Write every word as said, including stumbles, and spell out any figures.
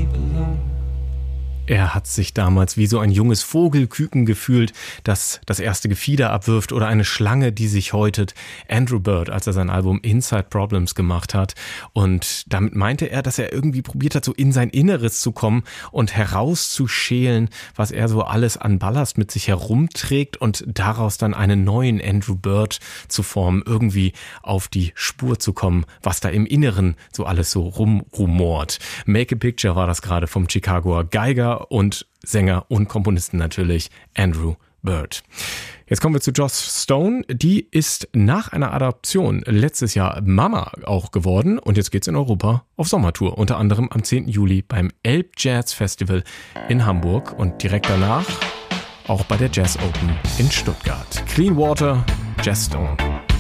Er hat sich damals wie so ein junges Vogelküken gefühlt, das das erste Gefieder abwirft, oder eine Schlange, die sich häutet. Andrew Bird, als er sein Album Inside Problems gemacht hat. Und damit meinte er, dass er irgendwie probiert hat, so in sein Inneres zu kommen und herauszuschälen, was er so alles an Ballast mit sich herumträgt und daraus dann einen neuen Andrew Bird zu formen, irgendwie auf die Spur zu kommen, was da im Inneren so alles so rumrumort. Make a Picture war das gerade vom Chicagoer Geiger und Sänger und Komponisten natürlich Andrew Bird. Jetzt kommen wir zu Joss Stone. Die ist nach einer Adoption letztes Jahr Mama auch geworden und jetzt geht's in Europa auf Sommertour. Unter anderem am zehnten Juli beim Elb Jazz Festival in Hamburg und direkt danach auch bei der Jazz Open in Stuttgart. Clean Water, Joss Stone.